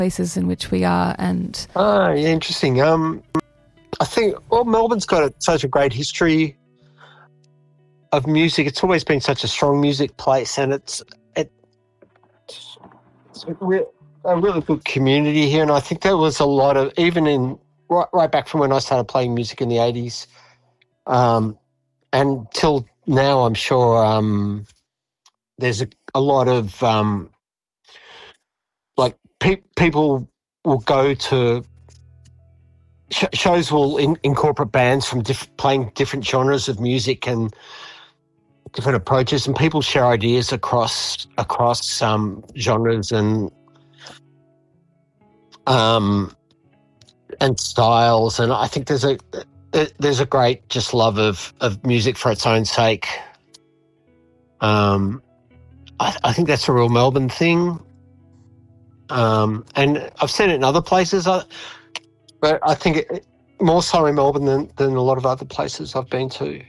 places in which we are. And yeah, interesting. I think Melbourne's got such a great history of music. It's always been such a strong music place, and it's a really good community here. And I think there was a lot of, even in right back from when I started playing music in the 80s, and till now, I'm sure there's a lot of people will go to shows will incorporate bands from playing different genres of music and different approaches, and people share ideas across genres and styles. And I think there's a great just love of music for its own sake. I think that's a real Melbourne thing. And I've seen it in other places, but I think more so in Melbourne than a lot of other places I've been to.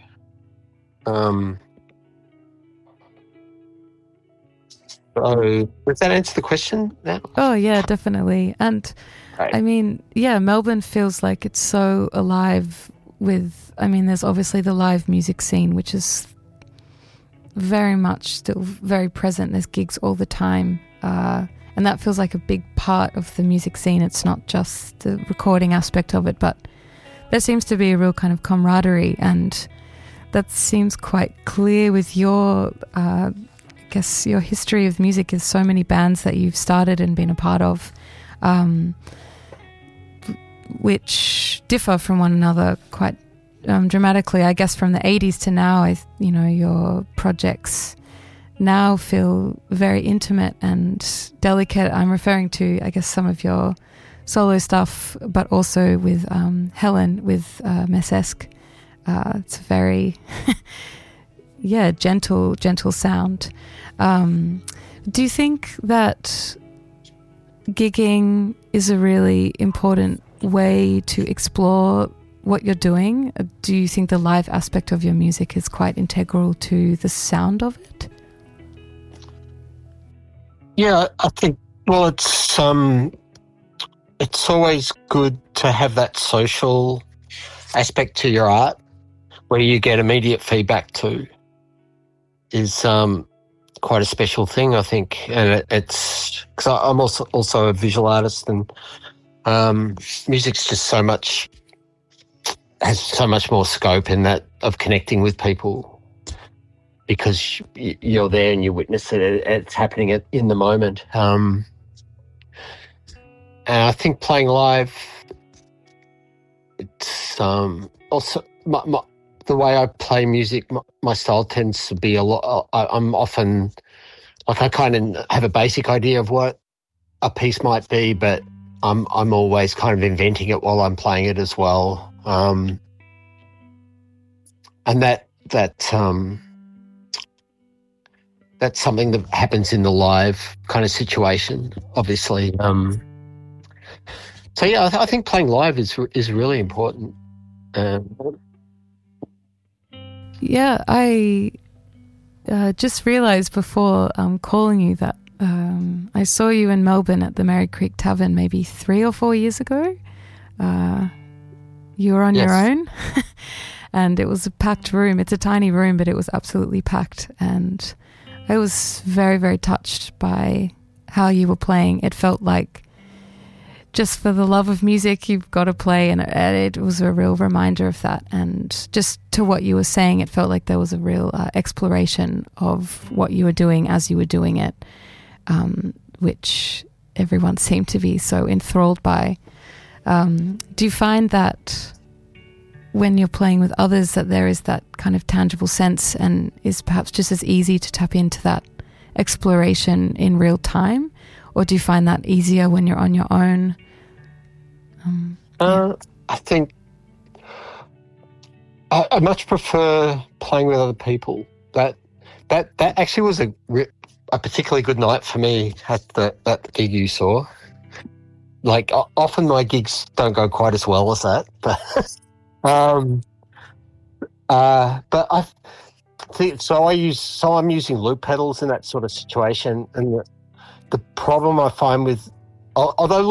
So does that answer the question now? Oh, yeah, definitely. And right. I mean, yeah, Melbourne feels like it's so alive with, I mean, there's obviously the live music scene, which is very much still very present. There's gigs all the time. And that feels like a big part of the music scene. It's not just the recording aspect of it, but there seems to be a real kind of camaraderie, and that seems quite clear with your, I guess, your history of music is so many bands that you've started and been a part of, which differ from one another quite dramatically. I guess from the 80s to now, your projects now feel very intimate and delicate. I'm referring to, I guess, some of your solo stuff, but also with Helen, with Mesesque. It's a very, gentle sound. Do you think that gigging is a really important way to explore what you're doing? Do you think the live aspect of your music is quite integral to the sound of it? Yeah, I think, well, it's always good to have that social aspect to your art where you get immediate feedback to is quite a special thing, I think. And it's because I'm also a visual artist, and music's just has so much more scope in that of connecting with people, because you're there and you witness it. It's happening in the moment. And I think playing live, it's also the way I play music. My style tends to be a lot. I'm often I kind of have a basic idea of what a piece might be, but I'm always kind of inventing it while I'm playing it as well. And that's something that happens in the live kind of situation, obviously. So yeah, I think playing live is really important. Yeah, I just realised before calling you that I saw you in Melbourne at the Merry Creek Tavern maybe 3 or 4 years ago. You were on your own, and it was a packed room. It's a tiny room, but it was absolutely packed, and I was very, very touched by how you were playing. It felt like just for the love of music, you've got to play, and it was a real reminder of that. And just to what you were saying, it felt like there was a real exploration of what you were doing as you were doing it, which everyone seemed to be so enthralled by. Do you find that when you're playing with others that there is that kind of tangible sense, and is perhaps just as easy to tap into that exploration in real time? Or do you find that easier when you're on your own? I think I much prefer playing with other people. That actually was a particularly good night for me at the gig you saw. Like often my gigs don't go quite as well as that, but but I think so. I'm using loop pedals in that sort of situation, and the problem I find with Although